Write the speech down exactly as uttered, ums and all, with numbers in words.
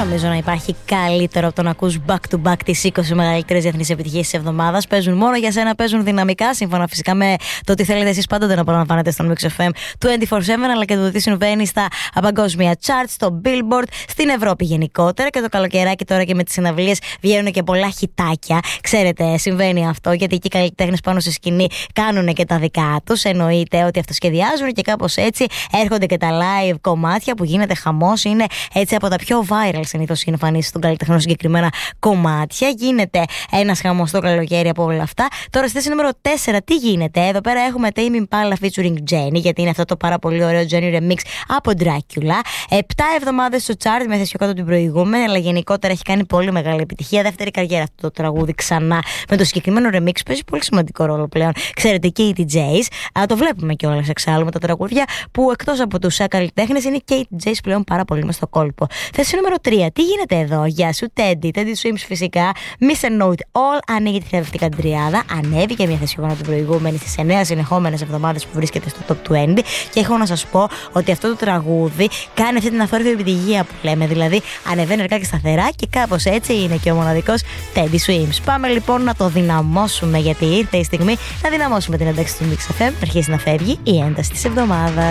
νομίζω να υπάρχει καλύτερο από το να ακούς back to back τις είκοσι μεγαλύτερες διεθνείς επιτυχίες της εβδομάδας. Παίζουν μόνο για σένα, παίζουν δυναμικά, σύμφωνα φυσικά με το τι θέλετε εσείς πάντοτε να απολαμβάνετε στον Mix εφ εμ είκοσι τέσσερα επτά, αλλά και το τι συμβαίνει στα παγκόσμια charts, στο Billboard, στην Ευρώπη γενικότερα. Και το καλοκαιράκι τώρα και με τις συναυλίες βγαίνουν και πολλά χιτάκια. Ξέρετε, συμβαίνει αυτό, γιατί εκεί οι καλλιτέχνες πάνω στη σκηνή κάνουν και τα δικά τους. Εννοείται ότι αυτοσχεδιάζουν και κάπως έτσι έρχονται και τα live κομμάτια που γίνεται χαμός. Είναι έτσι από τα πιο viral συνήθως εμφανίσεις των καλλιτεχνών συγκεκριμένα κομμάτια. Γίνεται ένας χαμός το καλοκαίρι από όλα αυτά. Τώρα στη θέση νούμερο τέσσερα, τι γίνεται? Εδώ πέρα έχουμε Tame Impala featuring Jenny, γιατί είναι αυτό το πάρα πολύ ωραίο Jenny remix από Dracula. Επτά εβδομάδες στο chart, με θέση κάτω την προηγούμενη, αλλά γενικότερα έχει κάνει πολύ μεγάλη επιτυχία. Δεύτερη καριέρα αυτό το τραγούδι ξανά με το συγκεκριμένο remix. Παίζει πολύ σημαντικό ρόλο πλέον. Ξέρετε, και οι ντι τζέις. Α, το βλέπουμε κιόλας εξάλλου με τα τραγούδια που εκτός από τους καλλιτέχνες είναι και οι ντι τζέις πλέον πάρα πολύ μες στο κόλπο. Θέση νούμερο τρία, τι γίνεται εδώ? Γεια σου, Teddy. Teddy Swims φυσικά. Miss a Note All ανοίγει τη θεραπευτική τριάδα. Ανέβηκε μια θέση από την προηγούμενη στις εννέα συνεχόμενες εβδομάδες που βρίσκεται στο top είκοσι. Και έχω να σας πω ότι αυτό το τραγούδι κάνει αυτή την αθόρυβη επιτυχία που λέμε. Δηλαδή ανεβαίνει αρκετά και σταθερά και κάπως έτσι είναι και ο μοναδικός Teddy Swims. Πάμε λοιπόν να το δυναμώσουμε, γιατί ήρθε η στιγμή να δυναμώσουμε την ένταξη του Mix εφ εμ. Αρχίζει να φεύγει η ένταση της εβδομάδας.